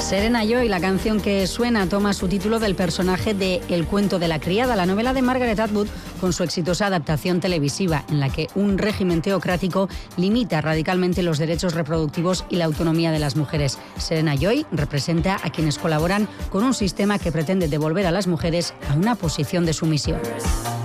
Serena Joy, la canción que suena, toma su título del personaje de El cuento de la criada, la novela de Margaret Atwood, con su exitosa adaptación televisiva, en la que un régimen teocrático limita radicalmente los derechos reproductivos y la autonomía de las mujeres. Serena Joy representa a quienes colaboran con un sistema que pretende devolver a las mujeres a una posición de sumisión.